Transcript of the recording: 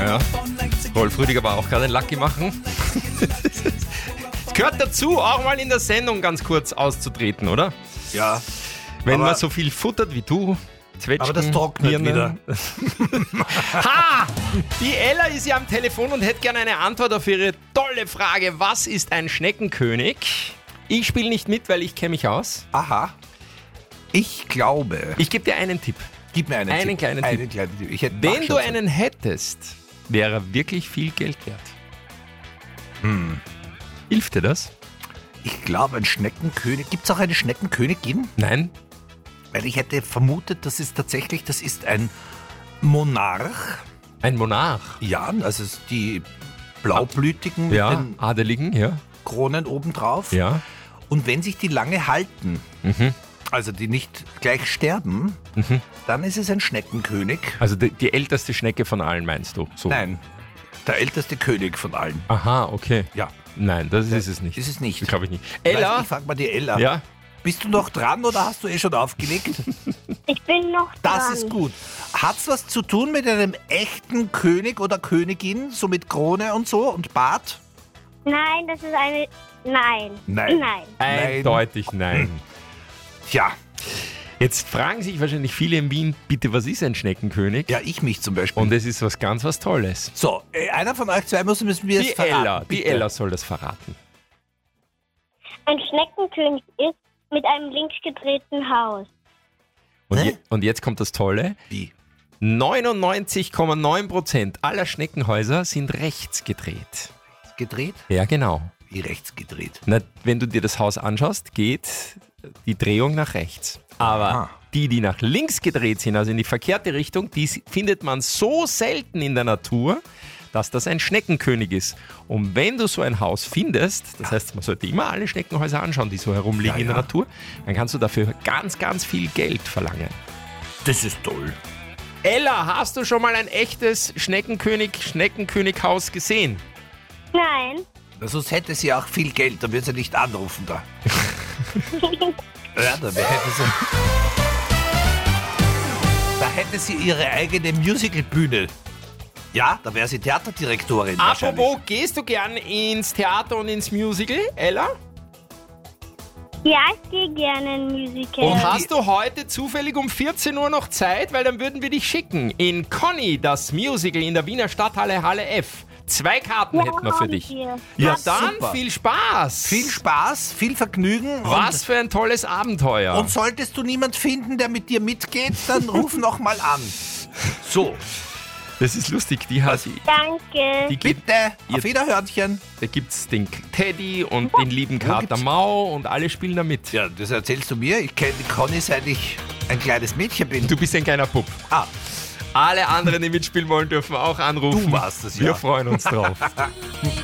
Ja. Rolf Rüdiger war auch gerade ein Lucky machen. Es gehört dazu, auch mal in der Sendung ganz kurz auszutreten, oder? Ja. Wenn man so viel futtert wie du. Zwetschgen, Aber das trocknet Birnen. wieder. Ha! Die Ella ist ja am Telefon und hätte gerne eine Antwort auf ihre tolle Frage. Was ist ein Schneckenkönig? Ich spiele nicht mit, weil ich kenne mich aus. Aha. Ich glaube... Ich gebe dir einen Tipp. Gib mir einen Tipp. kleinen Einen Tipp. kleinen Tipp. Ich hätte Wenn du Nachschatz. einen hättest, wäre er wirklich viel Geld wert. Hilft dir das? Ich glaube, ein Schneckenkönig... Gibt es auch eine Schneckenkönigin? Nein? Weil ich hätte vermutet, das ist ein Monarch. Ein Monarch. Ja, also die Blaublütigen mit Ja, den Adeligen, ja. Kronen obendrauf. Ja. Und wenn sich die lange halten, also die nicht gleich sterben, dann ist es ein Schneckenkönig. Also die älteste Schnecke von allen, meinst du? So. Nein, der älteste König von allen. Aha, okay. Ja, Nein, das ist es nicht. ist es nicht. Glaube ich nicht. Weißt du, Ella? ich frage mal die Ella. Ja? Bist du noch dran oder hast du schon aufgelegt? Ich bin noch dran. Das ist gut. Hat's was zu tun mit einem echten König oder Königin, so mit Krone und so und Bart? Nein, das ist eine... Nein. Nein. Nein. Eindeutig nein. Tja, Jetzt fragen sich wahrscheinlich viele in Wien, bitte, was ist ein Schneckenkönig? ja, ich mich zum Beispiel. Und es ist was Tolles. So, einer von euch zwei müssen mir es Die verraten. Die bitte. Ella soll das verraten. Ein Schneckenkönig ist mit einem links gedrehten Haus. Und, Hä? und jetzt kommt das Tolle. Wie? 99,9% aller Schneckenhäuser sind rechts gedreht. Gedreht? Ja, genau. Wie rechts gedreht. Na, wenn du dir das Haus anschaust, geht die Drehung nach rechts. Aber Aha. die nach links gedreht sind, also in die verkehrte Richtung, die findet man so selten in der Natur, dass das ein Schneckenkönig ist. Und wenn du so ein Haus findest, das heißt, man sollte immer alle Schneckenhäuser anschauen, die so herumliegen Ja, in der ja. Natur, dann kannst du dafür ganz, ganz viel Geld verlangen. Das ist toll. Ella, hast du schon mal ein echtes Schneckenkönighaus gesehen? Nein. Sonst hätte sie auch viel Geld, dann wird sie nicht anrufen da. Ja, da hätte sie ihre eigene Musicalbühne. Ja, da wäre sie Theaterdirektorin. Apropos, gehst du gern ins Theater und ins Musical, Ella? Ja, ich gehe gerne in Musical. Und hast du heute zufällig um 14 Uhr noch Zeit? Weil dann würden wir dich schicken. In Conny, das Musical in der Wiener Stadthalle, Halle F. 2 Karten hätten wir für dich. Wir. Ja, Ja, dann super. viel Spaß. Viel Spaß, viel Vergnügen. Was für ein tolles Abenteuer. Und solltest du niemand finden, der mit dir mitgeht, dann ruf noch mal an. So, Das ist lustig. Die hat Danke. die gibt, bitte, auf Wiederhörnchen. da gibt's den Teddy und den lieben Kater gibt's- Mau und alle spielen da mit. Ja, das erzählst du mir. Ich kenne die Conny, seit ich ein kleines Mädchen bin. Du bist ein kleiner Pup. Ah, Alle anderen, die mitspielen wollen, dürfen auch anrufen. Du warst es, ja. Wir freuen uns drauf.